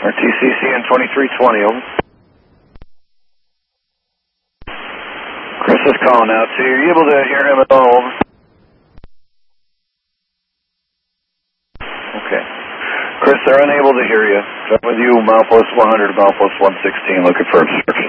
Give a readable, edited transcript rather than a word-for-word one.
RTCCN 2320, over. Chris is calling out to you. Are you able to hear him at all? Over. Okay. Chris, they're unable to hear you. Check with you, milepost 100, milepost 116, looking for obstruction.